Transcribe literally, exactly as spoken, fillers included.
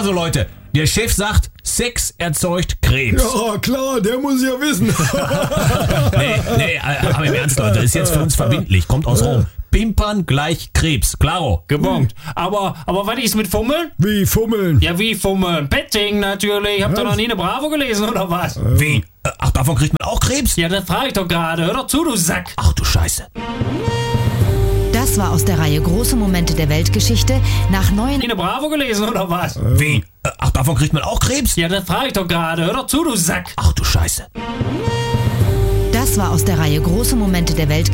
Also Leute, der Chef sagt, Sex erzeugt Krebs. Ja, klar, der muss ja wissen. Nee, nee, aber im Ernst, Leute, das ist jetzt für uns verbindlich, kommt aus Rom. Pimpern gleich Krebs, klaro. Gebongt. Aber, aber was ist mit Fummeln? Wie fummeln? Ja, wie Fummeln? Petting natürlich. Habt ihr noch nie eine Bravo gelesen, oder was? Wie? Äh, Ach, davon kriegt man auch Krebs? Ja, das frage ich doch gerade. Hör doch zu, du Sack. Ach du Scheiße. Das war aus der Reihe Große Momente der Weltgeschichte nach neuen... Eine Bravo gelesen, oder was? Wie? Äh, Ach, davon kriegt man auch Krebs? Ja, das frage ich doch gerade. Hör doch zu, du Sack. Ach du Scheiße. Das war aus der Reihe Große Momente der Weltgeschichte